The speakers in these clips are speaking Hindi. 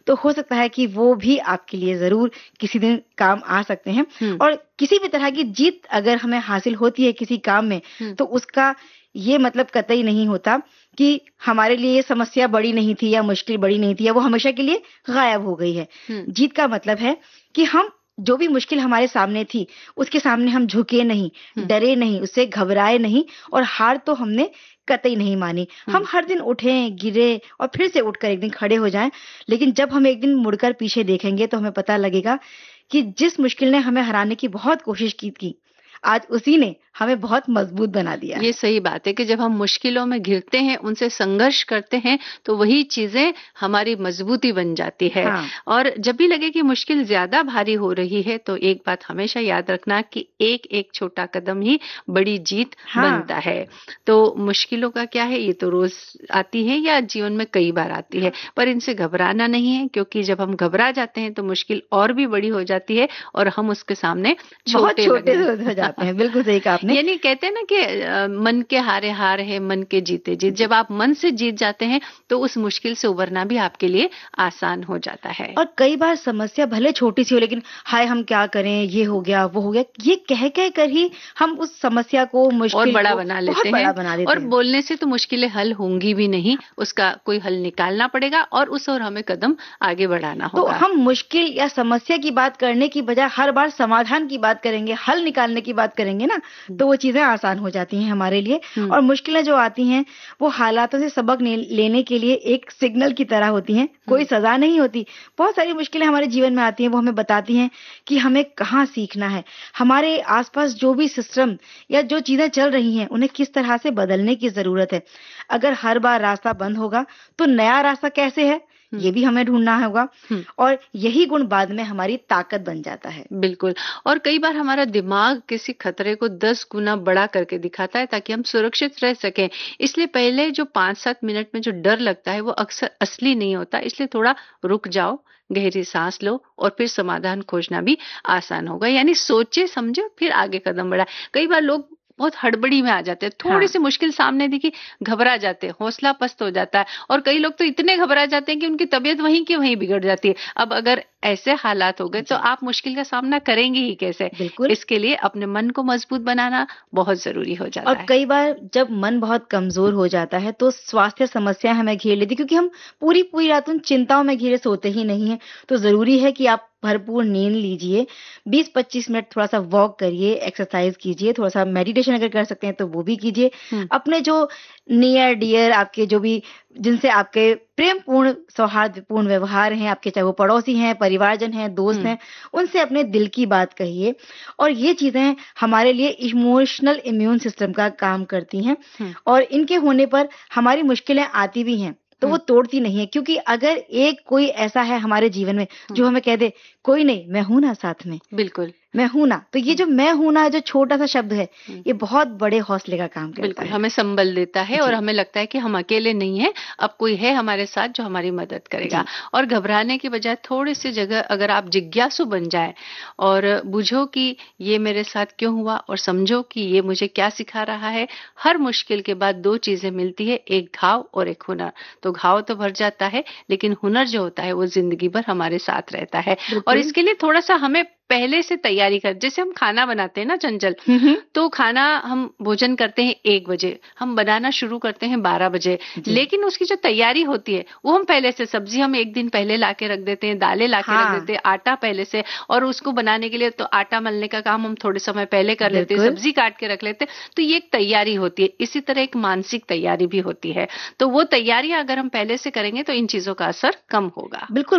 तो हो सकता है कि वो भी आपके लिए ज़रूर किसी दिन काम आ सकते हैं। और किसी भी तरह की जीत अगर हमें हासिल होती है किसी काम में, तो उसका ये मतलब कतई नहीं होता कि हमारे लिए ये समस्या बड़ी नहीं थी या मुश्किल बड़ी नहीं थी या वो हमेशा के लिए गायब हो गई है। जीत का मतलब है कि हम जो भी मुश्किल हमारे सामने थी, उसके सामने हम झुके नहीं, डरे नहीं, उससे घबराए नहीं और हार तो हमने कतई नहीं मानी। हम हर दिन उठें, गिरे और फिर से उठकर एक दिन खड़े हो जाएं, लेकिन जब हम एक दिन मुड़कर पीछे देखेंगे तो हमें पता लगेगा कि जिस मुश्किल ने हमें हराने की बहुत कोशिश की थी, आज उसी ने हमें बहुत मजबूत बना दिया है। ये सही बात है कि जब हम मुश्किलों में घिरते हैं, उनसे संघर्ष करते हैं, तो वही चीजें हमारी मजबूती बन जाती है। और जब भी लगे कि मुश्किल ज्यादा भारी हो रही है, तो एक बात हमेशा याद रखना कि एक एक छोटा कदम ही बड़ी जीत बनता है। तो मुश्किलों का क्या है, ये तो रोज आती है या जीवन में कई बार आती है, पर इनसे घबराना नहीं है, क्योंकि जब हम घबरा जाते हैं तो मुश्किल और भी बड़ी हो जाती है और हम उसके सामने छोटे हो जाते हैं। बिल्कुल सही कहा आपने। यानी कहते हैं ना कि मन के हारे हार है, मन के जीते जीत। जब आप मन से जीत जाते हैं तो उस मुश्किल से उबरना भी आपके लिए आसान हो जाता है। और कई बार समस्या भले छोटी सी हो, लेकिन हाय हम क्या करें, ये हो गया वो हो गया, ये कह कर ही हम उस समस्या को, मुश्किल और बड़ा को बना बहुत लेते बड़ा हैं। बना देते और हैं। बोलने से तो मुश्किलें हल होंगी भी नहीं, उसका कोई हल निकालना पड़ेगा और उस ओर हमें कदम आगे बढ़ाना तो होगा। हम मुश्किल या समस्या की बात करने की बजाय हर बार समाधान की बात करेंगे, हल निकालने की बात करेंगे ना, तो वो चीजें आसान हो जाती हैं हमारे लिए। और मुश्किलें जो आती हैं वो हालातों से सबक लेने के लिए एक सिग्नल की तरह होती हैं, कोई सजा नहीं होती। बहुत सारी मुश्किलें हमारे जीवन में आती हैं, वो हमें बताती हैं कि हमें कहाँ सीखना है, हमारे आसपास जो भी सिस्टम या जो चीजें चल रही हैं उन्हें किस तरह से बदलने की जरूरत है। अगर हर बार रास्ता बंद होगा तो नया रास्ता कैसे है, ये भी हमें ढूंढना होगा। और यही गुण बाद में हमारी ताकत बन जाता है। बिल्कुल। और कई बार हमारा दिमाग किसी खतरे को 10 गुना बड़ा करके दिखाता है ताकि हम सुरक्षित रह सकें। इसलिए पहले जो 5-7 मिनट में जो डर लगता है वो अक्सर असली नहीं होता। इसलिए थोड़ा रुक जाओ, गहरी सांस लो और फिर समाधान खोजना भी आसान होगा। यानी सोचे समझे फिर आगे कदम बढ़ाए। कई बार लोग बहुत हड़बड़ी में आ जाते हैं, थोड़ी सी मुश्किल सामने दिखी घबरा जाते हैं, हौसला पस्त हो जाता है। और कई लोग तो इतने घबरा जाते हैं कि उनकी तबीयत वहीं की वहीं बिगड़ जाती है। अब अगर ऐसे हालात हो गए तो आप मुश्किल का सामना करेंगे ही कैसे? बिल्कुल। इसके लिए अपने मन को मजबूत बनाना बहुत जरूरी हो जाता और है। कई बार जब मन बहुत कमजोर हो जाता है तो स्वास्थ्य समस्याएं हमें घेर लेती, क्योंकि हम पूरी पूरी रात उन चिंताओं में घिरे सोते ही नहीं है। तो जरूरी है कि आप भरपूर नींद लीजिए, 20-25 मिनट थोड़ा सा वॉक करिए, एक्सरसाइज कीजिए, थोड़ा सा मेडिटेशन अगर कर सकते हैं तो वो भी कीजिए। अपने जो नियर डियर, आपके जो भी जिनसे आपके प्रेम पूर्ण सौहार्दपूर्ण व्यवहार हैं, आपके चाहे वो पड़ोसी हैं, परिवारजन हैं, दोस्त हैं, उनसे अपने दिल की बात कहिए। और ये चीजें हमारे लिए इमोशनल इम्यून सिस्टम का काम करती हैं। और इनके होने पर हमारी मुश्किलें आती भी हैं तो वो तोड़ती नहीं है, क्योंकि अगर एक कोई ऐसा है हमारे जीवन में जो हमें कह दे कोई नहीं, मैं हूं ना साथ में, बिल्कुल मैं हूं ना, तो ये जो मैं हूं ना, जो छोटा सा शब्द है, ये बहुत बड़े हौसले का काम करता बिल्कुल है। हमें संबल देता है और हमें लगता है कि हम अकेले नहीं हैं, अब कोई है हमारे साथ जो हमारी मदद करेगा। और घबराने की बजाय थोड़ी सी जगह अगर आप जिज्ञासु बन जाए और बुझो कि ये मेरे साथ क्यों हुआ और समझो कि ये मुझे क्या सिखा रहा है। हर मुश्किल के बाद 2 चीजें मिलती है, एक घाव और एक हुनर। तो घाव तो भर जाता है, लेकिन हुनर जो होता है वो जिंदगी भर हमारे साथ रहता है। और इसके लिए थोड़ा सा हमें पहले से तैयारी कर, जैसे हम खाना बनाते हैं ना चंचल, तो खाना हम भोजन करते हैं 1 बजे, हम बनाना शुरू करते हैं 12 बजे, लेकिन उसकी जो तैयारी होती है वो हम पहले से, सब्जी हम 1 दिन पहले लाके रख देते हैं, दालें लाके रख देते हैं, आटा पहले से, और उसको बनाने के लिए तो आटा मलने का काम हम थोड़े समय पहले कर लेते हैं, सब्जी काट के रख लेते हैं। तो ये एक तैयारी होती है। इसी तरह एक मानसिक तैयारी भी होती है। तो वो तैयारियां अगर हम पहले से करेंगे तो इन चीजों का असर कम होगा। बिल्कुल।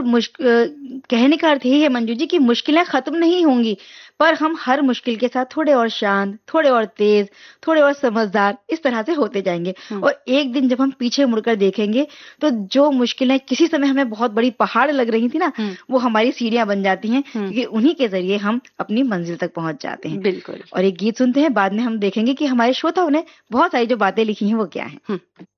कहने का अर्थ यही है मंजू जी कि मुश्किलें खत्म नहीं होंगी, पर हम हर मुश्किल के साथ थोड़े और शांत, थोड़े और तेज, थोड़े और समझदार इस तरह से होते जाएंगे। और एक दिन जब हम पीछे मुड़कर देखेंगे तो जो मुश्किलें किसी समय हमें बहुत बड़ी पहाड़ लग रही थी ना, वो हमारी सीढ़ियां बन जाती हैं, क्योंकि उन्हीं के जरिए हम अपनी मंजिल तक पहुंच जाते हैं। बिल्कुल। और एक गीत सुनते हैं, बाद में हम देखेंगे कि हमारे श्रोताओं ने बहुत सारी जो बातें लिखी हैं वो क्या है।